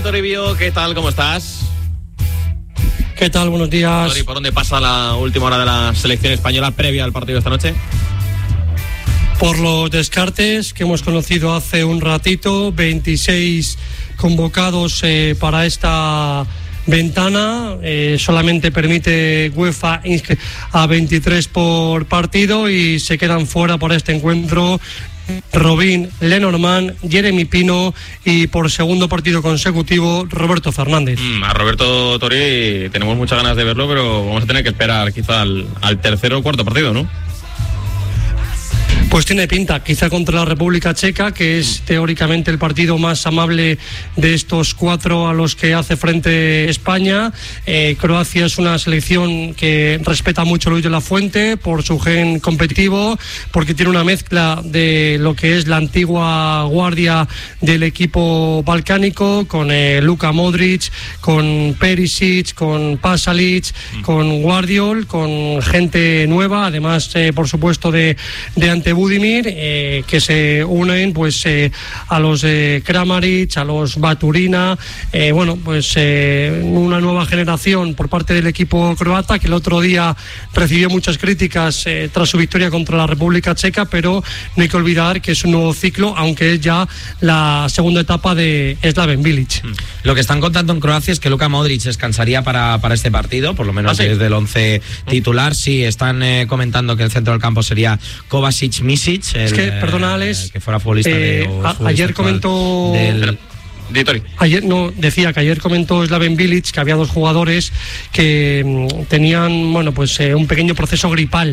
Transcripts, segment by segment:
Toribio, ¿qué tal? ¿Cómo estás? ¿Qué tal? Buenos días. Tori, ¿por dónde pasa la última hora de la selección española previa al partido de esta noche? Por los descartes que hemos conocido hace un ratito, 26 convocados para esta ventana, solamente permite UEFA a 23 por partido y se quedan fuera por este encuentro Robin, Lenormand, Jeremy Pino y por segundo partido consecutivo Roberto Fernández. A Roberto, Tori, tenemos muchas ganas de verlo, pero vamos a tener que esperar quizá al tercer o cuarto partido, ¿no? Pues tiene pinta, quizá contra la República Checa, que es teóricamente el partido más amable de estos cuatro a los que hace frente España. Croacia es una selección que respeta mucho a Luis de la Fuente por su gen competitivo, porque tiene una mezcla de lo que es la antigua guardia del equipo balcánico, con Luka Modric, con Perisic, con Pasalic, con Guardiol, con gente nueva, además por supuesto de Ante Budimir, que se unen pues a los Kramaric, a los Baturina, una nueva generación por parte del equipo croata, que el otro día recibió muchas críticas tras su victoria contra la República Checa, pero no hay que olvidar que es un nuevo ciclo, aunque es ya la segunda etapa de Slaven Bilic. Lo que están contando en Croacia es que Luka Modric descansaría para este partido, por lo menos desde el 11 titular. Sí, están comentando que el centro del campo sería Kovacic, Misic, perdona, Alex, que fuera futbolista ayer comentó Ayer comentó Slaven Bilic que había dos jugadores que tenían un pequeño proceso gripal,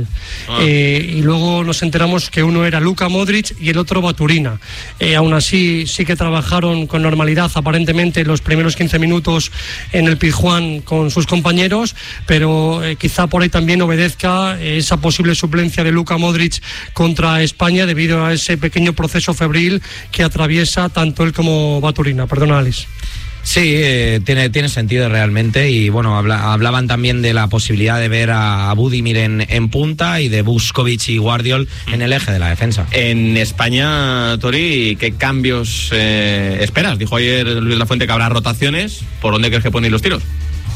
y luego nos enteramos que uno era Luka Modric y el otro Baturina. Aún así sí que trabajaron con normalidad aparentemente los primeros 15 minutos en el Pizjuán con sus compañeros, pero quizá por ahí también obedezca esa posible suplencia de Luka Modric contra España debido a ese pequeño proceso febril que atraviesa tanto él como Baturina. Perdona, Alex. Sí, tiene sentido realmente, y bueno, hablaban también de la posibilidad de ver a Budimir en punta y de Vuskovic y Guardiol en el eje de la defensa. En España, Tori, ¿qué cambios esperas? Dijo ayer Luis de la Fuente que habrá rotaciones. ¿Por dónde crees que ponen los tiros?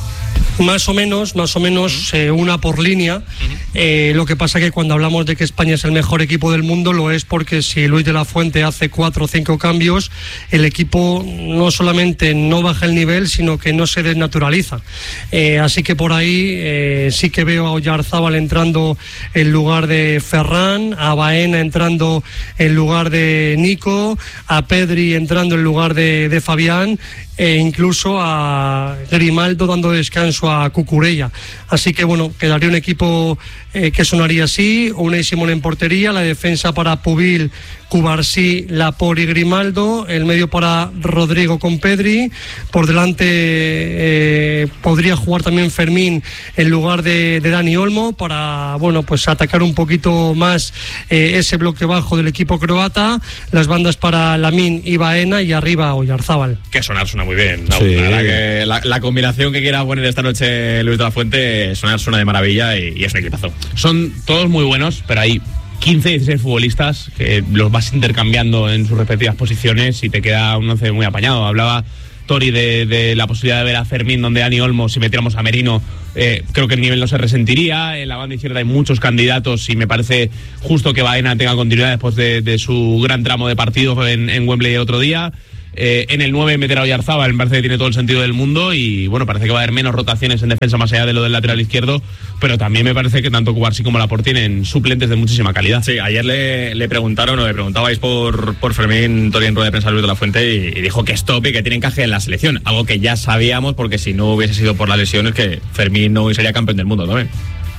Más o menos, una por línea. Lo que pasa que cuando hablamos de que España es el mejor equipo del mundo, lo es porque si Luis de la Fuente hace 4 o 5 cambios, el equipo no solamente no baja el nivel, sino que no se desnaturaliza. Así que por ahí sí que veo a Oyarzábal entrando en lugar de Ferran, a Baena entrando en lugar de Nico, a Pedri entrando en lugar de Fabián, e incluso a Grimaldo dando descanso a Cucurella. Así que quedaría un equipo que sonaría así: Unai Simón en portería, la defensa para Pubil, Cubarsí, Laporte y Grimaldo, el medio para Rodrigo con Pedri, por delante podría jugar también Fermín en lugar de Dani Olmo para atacar un poquito más ese bloque bajo del equipo croata, las bandas para Lamine y Baena y arriba Oyarzábal. Que sonar suena muy bien, ¿no? Sí. La combinación que quiera poner esta noche Luis de la Fuente suena de maravilla y es un equipazo. Son todos muy buenos, pero hay 15, 16 futbolistas que los vas intercambiando en sus respectivas posiciones y te queda un once muy apañado. Hablaba Tori de la posibilidad de ver a Fermín donde Dani Olmo, si metiéramos a Merino, creo que el nivel no se resentiría. En la banda izquierda hay muchos candidatos y me parece justo que Baena tenga continuidad después de su gran tramo de partido en Wembley el otro día. En el 9 meter a Oyarzábal me parece que tiene todo el sentido del mundo y parece que va a haber menos rotaciones en defensa más allá de lo del lateral izquierdo, pero también me parece que tanto Cubarsí como Laporte tienen suplentes de muchísima calidad. Sí, ayer le preguntabais por Fermín, Tori, en rueda de prensa Luis de la Fuente, y dijo que es top y que tiene encaje en la selección, algo que ya sabíamos porque si no hubiese sido por las lesiones que Fermín no sería campeón del mundo también.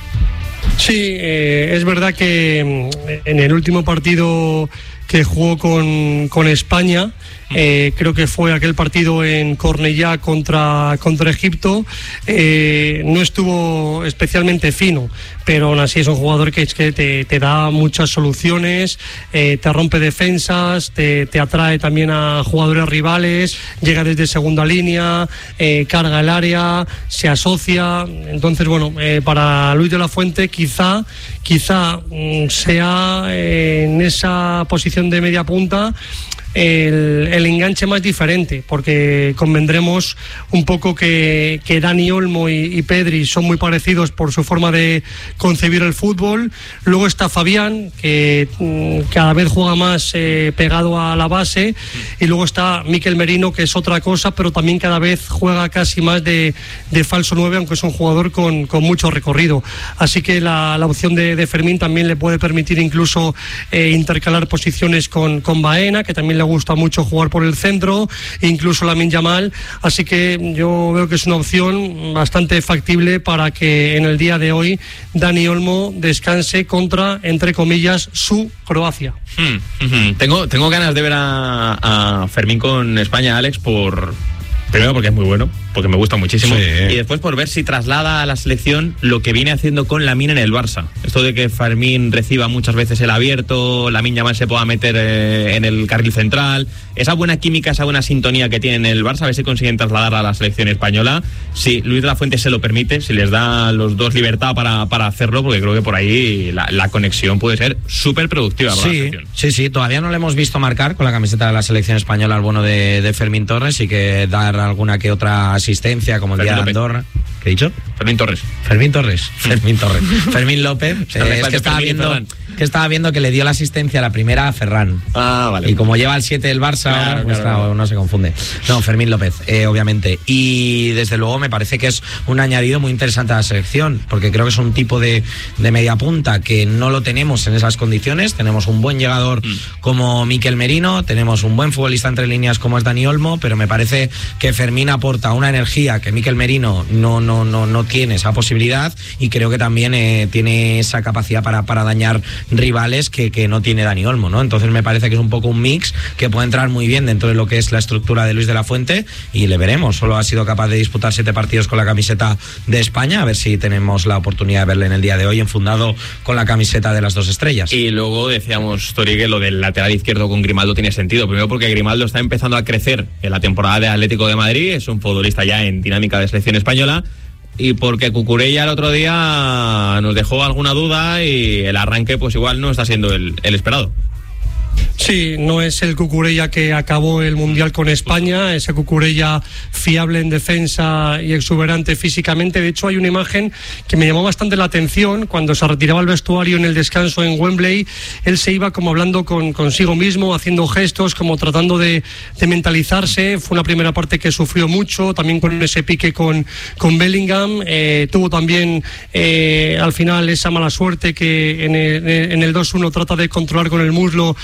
Sí, es verdad que en el último partido que jugó con España, creo que fue aquel partido en Cornellá contra Egipto, no estuvo especialmente fino, pero aún así es un jugador que te da muchas soluciones, te rompe defensas, te atrae también a jugadores rivales, llega desde segunda línea, carga el área, se asocia. Entonces para Luis de la Fuente quizá sea en esa posición de media punta el enganche más diferente, porque convendremos un poco que Dani Olmo y Pedri son muy parecidos por su forma de concebir el fútbol. Luego está Fabián, que cada vez juega más pegado a la base, y luego está Mikel Merino, que es otra cosa, pero también cada vez juega casi más de falso 9, aunque es un jugador con mucho recorrido. Así que la opción de Fermín también le puede permitir incluso intercalar posiciones con Baena, que también le gusta mucho jugar por el centro, incluso Lamine Yamal. Así que yo veo que es una opción bastante factible para que en el día de hoy Dani Olmo descanse contra, entre comillas, su Croacia. Tengo ganas de ver a Fermín con España, Alex, primero porque es muy bueno, porque me gusta muchísimo, y después por ver si traslada a la selección lo que viene haciendo con Lamine en el Barça. Esto de que Fermín reciba muchas veces el abierto, Lamine Yamal se pueda meter en el carril central, esa buena química, esa buena sintonía que tiene en el Barça, a ver si consiguen trasladarla a la selección española. Si Luis de la Fuente se lo permite, si les da a los dos libertad para hacerlo, porque creo que por ahí la conexión puede ser súper productiva para la selección. Sí, todavía no le hemos visto marcar con la camiseta de la selección española al bueno de Fermín Torres, y que dar alguna que otra asistencia, como el día de Andorra. ¿Qué he dicho? Fermín Torres. Fermín López. Es que estaba viendo que le dio la asistencia a la primera a Ferran. Ah, vale. Y como lleva el 7 del Barça, claro, no se confunde. No, Fermín López, obviamente. Y desde luego me parece que es un añadido muy interesante a la selección, porque creo que es un tipo de media punta que no lo tenemos en esas condiciones. Tenemos un buen llegador como Mikel Merino, tenemos un buen futbolista entre líneas como es Dani Olmo, pero me parece que Fermín aporta una energía que Mikel Merino no tiene esa posibilidad, y creo que también tiene esa capacidad para dañar rivales que no tiene Dani Olmo, ¿no? Entonces me parece que es un poco un mix que puede entrar muy bien dentro de lo que es la estructura de Luis de la Fuente, y le veremos. Solo ha sido capaz de disputar 7 partidos con la camiseta de España, a ver si tenemos la oportunidad de verle en el día de hoy enfundado con la camiseta de las 2 estrellas. Y luego decíamos, Tori, que lo del lateral izquierdo con Grimaldo tiene sentido. Primero porque Grimaldo está empezando a crecer en la temporada de Atlético de Madrid, es un futbolista ya en dinámica de selección española, y porque Cucurella el otro día nos dejó alguna duda y el arranque pues igual no está siendo el esperado. Sí, no es el Cucurella que acabó el Mundial con España, ese Cucurella fiable en defensa y exuberante físicamente. De hecho, hay una imagen que me llamó bastante la atención. Cuando se retiraba al vestuario en el descanso en Wembley, él se iba como hablando consigo mismo, haciendo gestos, como tratando de mentalizarse. Fue una primera parte que sufrió mucho, también con ese pique con Bellingham. Tuvo también al final esa mala suerte que en el 2-1 trata de controlar con el muslo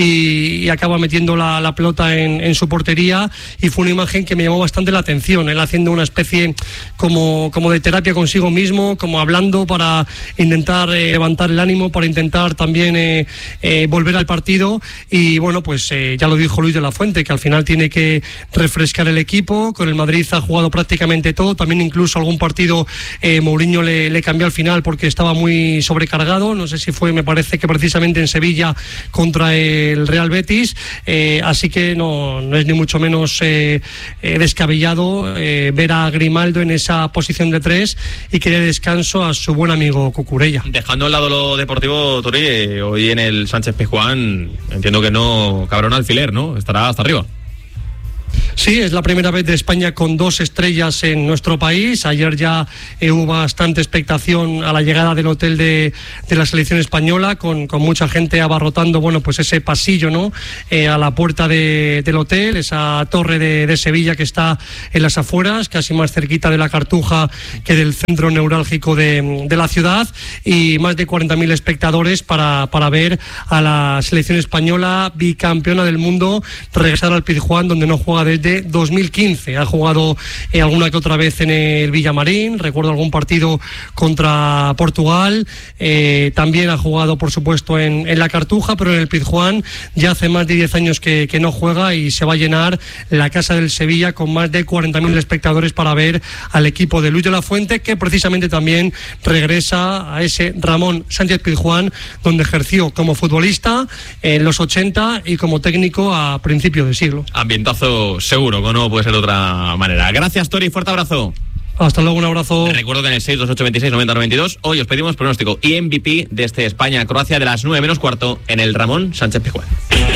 y acaba metiendo la pelota en su portería, y fue una imagen que me llamó bastante la atención, él haciendo una especie como de terapia consigo mismo, como hablando para intentar levantar el ánimo, para intentar también volver al partido. Y bueno, pues ya lo dijo Luis de la Fuente, que al final tiene que refrescar el equipo. Con el Madrid ha jugado prácticamente todo, también incluso algún partido Mourinho le cambió al final porque estaba muy sobrecargado, no sé si fue, me parece que precisamente en Sevilla contra el Real Betis, así que no es ni mucho menos descabellado ver a Grimaldo en esa posición de 3 y que dé descanso a su buen amigo Cucurella. Dejando al lado lo deportivo, Tori, hoy en el Sánchez-Pizjuán entiendo que no cabrá un alfiler, ¿no? Estará hasta arriba. Sí, es la primera vez de España con 2 estrellas en nuestro país. Ayer ya hubo bastante expectación a la llegada del hotel de la selección española, con mucha gente abarrotando, bueno, pues ese pasillo, ¿no? A la puerta del hotel, esa torre de Sevilla que está en las afueras, casi más cerquita de la Cartuja que del centro neurálgico de la ciudad, y más de 40.000 espectadores para ver a la selección española bicampeona del mundo regresar al Pizjuán, donde no juega desde 2015. Ha jugado alguna que otra vez en el Villamarín, recuerdo algún partido contra Portugal, también ha jugado por supuesto en la Cartuja, pero en el Pizjuán ya hace más de 10 años que no juega, y se va a llenar la casa del Sevilla con más de 40.000 espectadores para ver al equipo de Luis de la Fuente, que precisamente también regresa a ese Ramón Sánchez Pizjuán donde ejerció como futbolista en los 80 y como técnico a principios de siglo. Ambientazo seguro, que no puede ser de otra manera. Gracias, Tori, fuerte abrazo. Hasta luego, un abrazo. Recuerdo que en el 628269092 hoy os pedimos pronóstico y MVP de este España-Croacia de las 9 menos cuarto en el Ramón Sánchez Pizjuán.